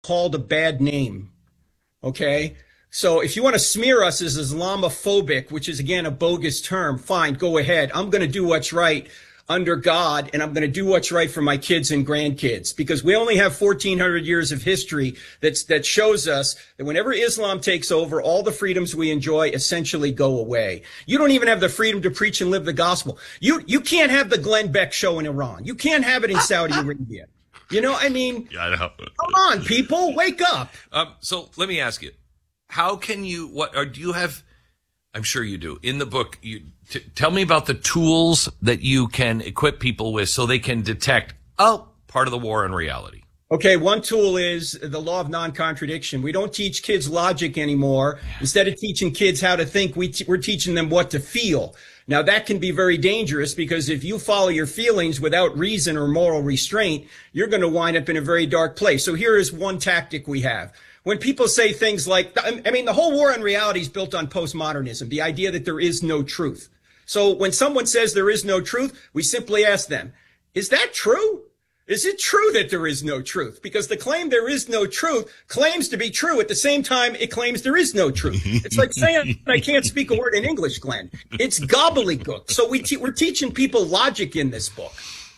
called a bad name. Okay? So if you want to smear us as Islamophobic, which is again a bogus term, fine, go ahead. I'm going to do what's right under God, and I'm going to do what's right for my kids and grandkids, because we only have 1,400 years of history that shows us that whenever Islam takes over, all the freedoms we enjoy essentially go away. You don't even have the freedom to preach and live the gospel. You can't have the Glenn Beck show in Iran. You can't have it in Saudi Arabia. You know, I mean, yeah, I know. Come on, people, wake up. So let me ask you, how can you, do you have, I'm sure you do, in the book, tell me about the tools that you can equip people with so they can detect, part of the war on reality. Okay, one tool is the law of non-contradiction. We don't teach kids logic anymore. Instead of teaching kids how to think, we're teaching them what to feel. Now, that can be very dangerous, because if you follow your feelings without reason or moral restraint, you're going to wind up in a very dark place. So here is one tactic we have. When people say things like, the whole war on reality is built on postmodernism, the idea that there is no truth. So when someone says there is no truth, we simply ask them, is that true? Is it true that there is no truth? Because the claim there is no truth claims to be true at the same time it claims there is no truth. It's like saying I can't speak a word in English, Glenn. It's gobbledygook. So we're teaching people logic in this book.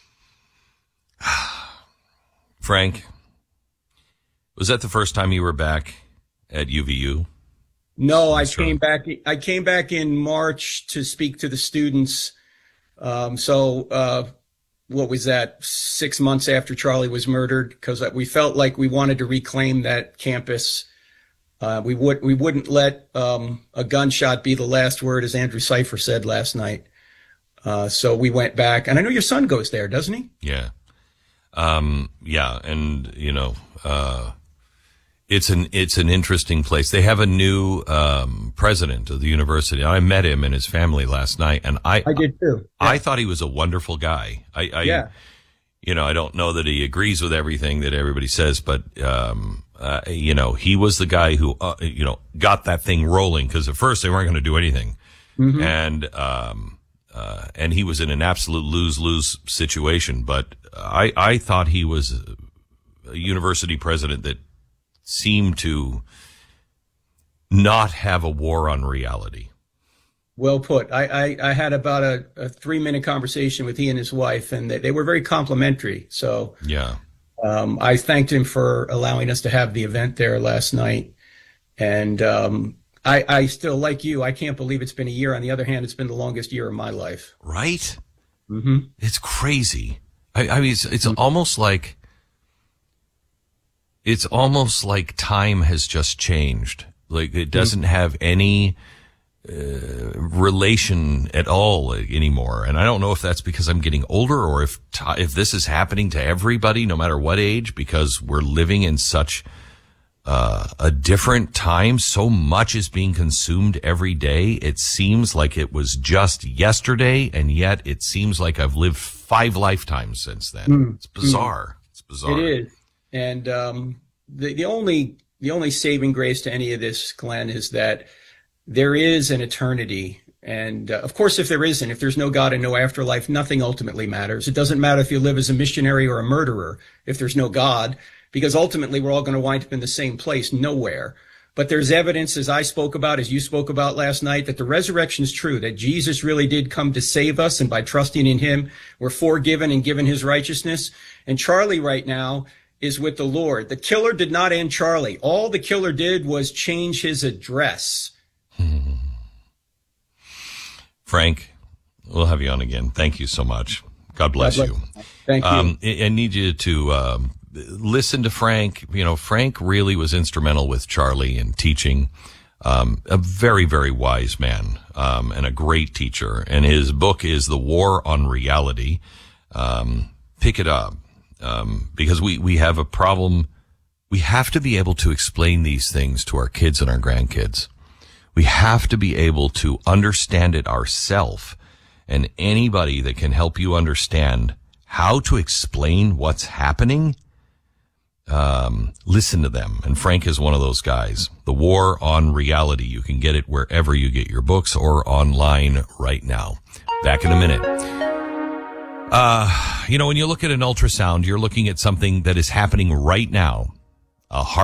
Frank, was that the first time you were back at UVU? No, I came back in March to speak to the students. What was that? 6 months after Charlie was murdered, because we felt like we wanted to reclaim that campus. We wouldn't let a gunshot be the last word, as Andrew Cipher said last night. So we went back, and I know your son goes there, doesn't he? Yeah. Yeah. And, it's an interesting place. They have a new president of the university. I met him and his family last night, and I did too. Yeah. I thought he was a wonderful guy. I don't know that he agrees with everything that everybody says, but he was the guy who got that thing rolling, because at first they weren't going to do anything, and he was in an absolute lose-lose situation. But I thought he was a university president that seem to not have a war on reality. Well put. I had about a 3-minute conversation with he and his wife, and they were very complimentary. So yeah, I thanked him for allowing us to have the event there last night. And I still, like you, I can't believe it's been a year. On the other hand, it's been the longest year of my life. Right? Mm-hmm. It's crazy. I mean, it's almost like, time has just changed. Like, it doesn't have any relation at all anymore. And I don't know if that's because I'm getting older, or if this is happening to everybody, no matter what age, because we're living in such a different time. So much is being consumed every day. It seems like it was just yesterday, and yet it seems like I've lived 5 lifetimes since then. It's bizarre. It's bizarre. It is. And the only saving grace to any of this, Glenn, is that there is an eternity. And of course, if there's no God and no afterlife, nothing ultimately matters. It doesn't matter if you live as a missionary or a murderer if there's no God, because ultimately we're all going to wind up in the same place, nowhere. But there's evidence, as I spoke about, as you spoke about last night, that the resurrection is true, that Jesus really did come to save us, and by trusting in him, we're forgiven and given his righteousness. And Charlie right now is with the Lord. The killer did not end Charlie. All the killer did was change his address. Frank, we'll have you on again. Thank you so much. God bless you. Thank you. I need you to listen to Frank. Frank really was instrumental with Charlie in teaching. A very, very wise man, and a great teacher. And his book is The War on Reality. Pick it up. Because we have a problem. We have to be able to explain these things to our kids and our grandkids. We have to be able to understand it ourselves, and anybody that can help you understand how to explain what's happening, listen to them. And Frank is one of those guys. The War on Reality. You can get it wherever you get your books or online right now. Back in a minute. When you look at an ultrasound, you're looking at something that is happening right now. a heart